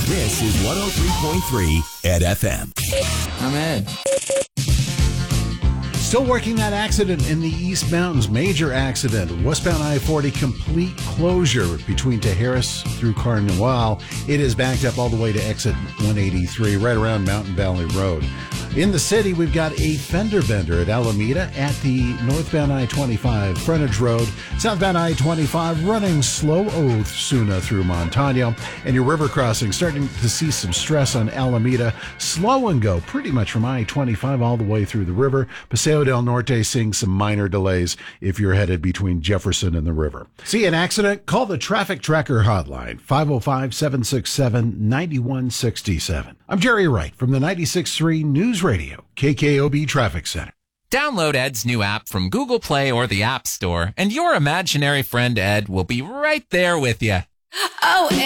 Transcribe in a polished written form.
This is 103.3 Ed FM. I'm Ed. Still working that accident in the East Mountains. Major accident. Westbound I-40 complete closure between Tejeras through Carnival. It is backed up all the way to exit 183 right around Mountain Valley Road. In the city, we've got a fender bender at Alameda at the northbound I-25 frontage road. Southbound I-25 running slow Osuna through Montano. And your river crossing starting to see some stress on Alameda. Slow and go pretty much from I-25 all the way through the river. Paseo del Norte seeing some minor delays if you're headed between Jefferson and the river. See an accident? Call the Traffic Tracker hotline, 505-767-9167. I'm Jerry Wright from the 96.3 News Radio, KKOB Traffic Center. Download Ed's new app from Google Play or the App Store, and your imaginary friend Ed will be right there with you. Oh,